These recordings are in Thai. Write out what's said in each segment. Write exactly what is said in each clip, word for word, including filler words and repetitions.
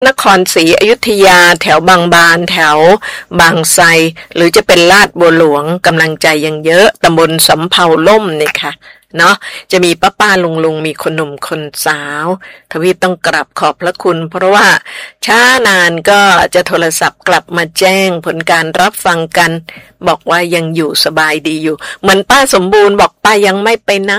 นครศรีอยุธยาแถวบางบานแถวบางไทรหรือจะเป็นลาดบัวหลวงกำลังใจยังเยอะตำบลสำเภาล่มเนี่ยค่ะเนาะจะมีป้าป้าลุงลุงมีคนหนุ่มคนสาวทวีปต้องกราบขอบพระคุณเพราะว่าช้านานก็จะโทรศัพท์กลับมาแจ้งผลการรับฟังกันบอกว่ายังอยู่สบายดีอยู่เหมือนป้าสมบูรณ์บอกป้ายังไม่ไปไหน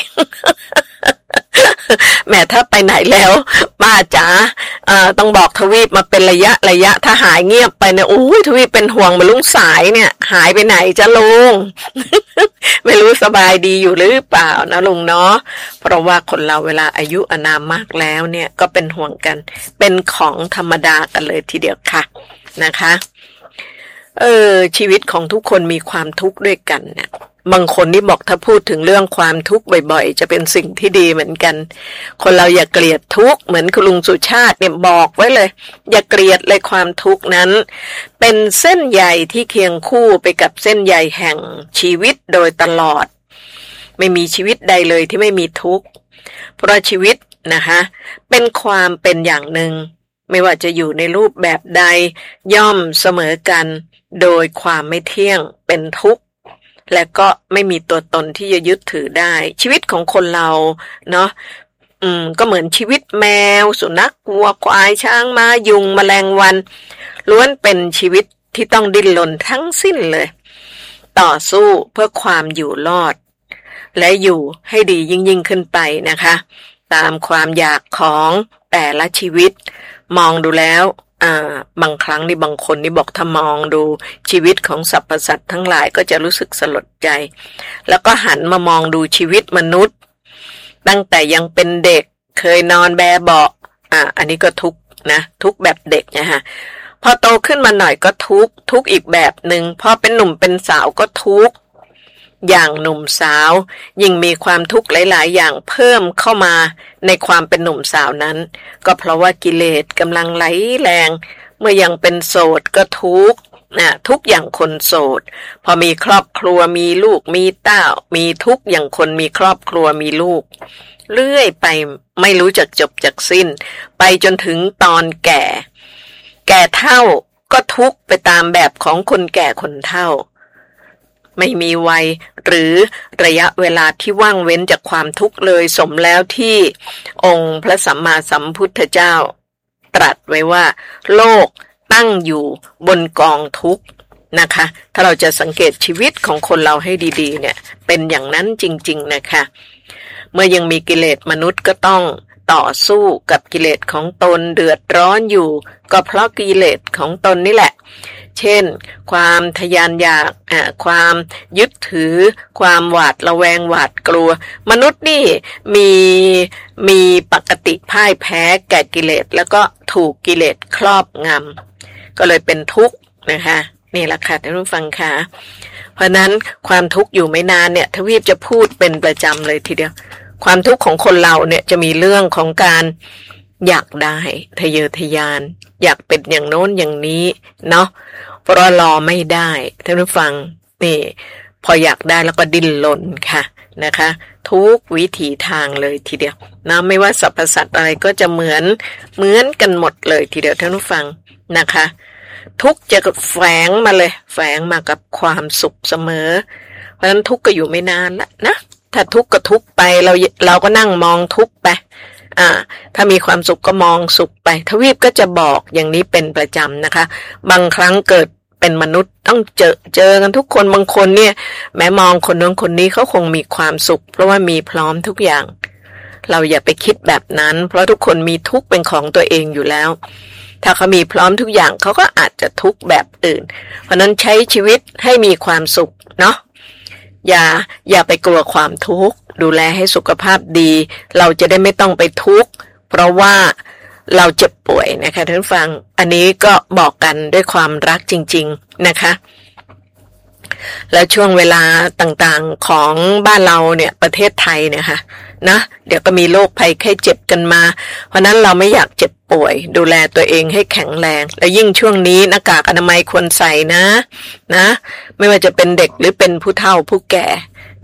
แม่ถ้าไปไหนแล้วป้าจ๋าเอ่อต้องบอกทวีปมาเป็นระยะระยะถ้าหายเงียบไปเนี่ยโอ้ยทวีปเป็นห่วงมาลุงสายเนี่ยหายไปไหนจะลุง ไม่รู้สบายดีอยู่หรือเปล่านะลุงเนาะเพราะว่าคนเราเวลาอายุอานามมากแล้วเนี่ยก็เป็นห่วงกันเป็นของธรรมดากันเลยทีเดียวค่ะนะคะเออชีวิตของทุกคนมีความทุกข์ด้วยกันเนี่ยบางคนนี่บอกถ้าพูดถึงเรื่องความทุกข์บ่อยๆจะเป็นสิ่งที่ดีเหมือนกันคนเราอย่าเกลียดทุกข์เหมือนคุณลุงสุชาติเนี่ยบอกไว้เลยอย่าเกลียดเลยความทุกข์นั้นเป็นเส้นใยที่เคียงคู่ไปกับเส้นใยแห่งชีวิตโดยตลอดไม่มีชีวิตใดเลยที่ไม่มีทุกข์เพราะชีวิตนะคะเป็นความเป็นอย่างหนึ่งไม่ว่าจะอยู่ในรูปแบบใดย่อมเสมอกันโดยความไม่เที่ยงเป็นทุกข์และก็ไม่มีตัวตนที่จะยึดถือได้ชีวิตของคนเราเนาะอืมก็เหมือนชีวิตแมวสุนัขวัวควายช้างม้ายุงแมลงวันล้วนเป็นชีวิตที่ต้องดิ้นรนทั้งสิ้นเลยต่อสู้เพื่อความอยู่รอดและอยู่ให้ดียิ่งยิ่งขึ้นไปนะคะตามความอยากของแต่ละชีวิตมองดูแล้วอ่าบางครั้งนี่บางคนนี่บอกถ้ามองดูชีวิตของสรรพสัตว์ทั้งหลายก็จะรู้สึกสลดใจแล้วก็หันมามองดูชีวิตมนุษย์ตั้งแต่ยังเป็นเด็กเคยนอนแบเบาะอ่าอันนี้ก็ทุกข์นะทุกข์แบบเด็กนะฮะพอโตขึ้นมาหน่อยก็ทุกข์ทุกข์อีกแบบหนึ่งพอเป็นหนุ่มเป็นสาวก็ทุกข์อย่างหนุ่มสาวยิ่งมีความทุกข์หลายๆอย่างเพิ่มเข้ามาในความเป็นหนุ่มสาวนั้นก็เพราะว่ากิเลสกำลังไหลแรงเมื่อยังเป็นโสดก็ทุกข์นะทุกอย่างคนโสดพอมีครอบครัวมีลูกมีเต้ามีทุกอย่างคนมีครอบครัวมีลูกเรื่อยไปไม่รู้จักจบจักสิ้นไปจนถึงตอนแก่แก่เฒ่าก็ทุกข์ไปตามแบบของคนแก่คนเฒ่าไม่มีวัยหรือระยะเวลาที่ว่างเว้นจากความทุกข์เลยสมแล้วที่องค์พระสัมมาสัมพุทธเจ้าตรัสไว้ว่าโลกตั้งอยู่บนกองทุกข์นะคะถ้าเราจะสังเกตชีวิตของคนเราให้ดีๆเนี่ยเป็นอย่างนั้นจริงๆนะคะเมื่อยังมีกิเลสมนุษย์ก็ต้องต่อสู้กับกิเลสของตนเดือดร้อนอยู่ก็เพราะกิเลสของตนนี่แหละเช่นความทะยานอยากอ่าความยึดถือความหวาดระแวงหวาดกลัวมนุษย์นี่มีมีปกติพ่ายแพ้แก่กิเลสแล้วก็ถูกกิเลสครอบงำก็เลยเป็นทุกข์นะคะนี่แหละค่ะท่านผู้ฟังค่ะเพราะนั้นความทุกข์อยู่ไม่นานเนี่ยทวีปจะพูดเป็นประจำเลยทีเดียวความทุกข์ของคนเราเนี่ยจะมีเรื่องของการอยากได้ทะเยอทะยานอยากเป็นอย่างโน้นอย่างนี้เนาะเพราะรอไม่ได้ท่านผู้ฟังนี่พออยากได้แล้วก็ดิ้นรนค่ะนะคะทุกวิถีทางเลยทีเดียวนะไม่ว่าสรรพสัตว์อะไรก็จะเหมือนเหมือนกันหมดเลยทีเดียวท่านผู้ฟังนะคะทุกจะแฝงมาเลยแฝงมากับความสุขเสมอเพราะฉะนั้นทุกก็อยู่ไม่นานละนะถ้าทุกข์ก็ทุกข์ไปเราเราก็นั่งมองทุกข์ไปอ่าถ้ามีความสุขก็มองสุขไปทวีปก็จะบอกอย่างนี้เป็นประจำนะคะบางครั้งเกิดเป็นมนุษย์ต้องเจอเจอกันทุกคนบางคนเนี่ยแม้มองคนนู้นคนนี้เขาคงมีความสุขเพราะว่ามีพร้อมทุกอย่างเราอย่าไปคิดแบบนั้นเพราะทุกคนมีทุกข์เป็นของตัวเองอยู่แล้วถ้าเขามีพร้อมทุกอย่างเขาก็อาจจะทุกข์แบบอื่นเพราะนั้นใช้ชีวิตให้มีความสุขเนาะอย่าอย่าไปกลัวความทุกข์ดูแลให้สุขภาพดีเราจะได้ไม่ต้องไปทุกข์เพราะว่าเราเจ็บป่วยนะคะท่านฟังอันนี้ก็บอกกันด้วยความรักจริงๆนะคะแล้วช่วงเวลาต่างๆของบ้านเราเนี่ยประเทศไทยเนี่ยค่ะนะเดี๋ยวก็มีโรคภัยไข้เจ็บกันมาเพราะนั้นเราไม่อยากเจ็บป่วยดูแลตัวเองให้แข็งแรงและยิ่งช่วงนี้หน้ากากอนามัยควรใส่นะนะไม่ว่าจะเป็นเด็กหรือเป็นผู้เฒ่าผู้แก่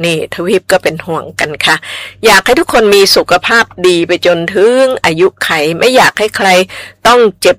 นี่ทวีปก็เป็นห่วงกันค่ะอยากให้ทุกคนมีสุขภาพดีไปจนถึงอายุไขไม่อยากให้ใครต้องเจ็บ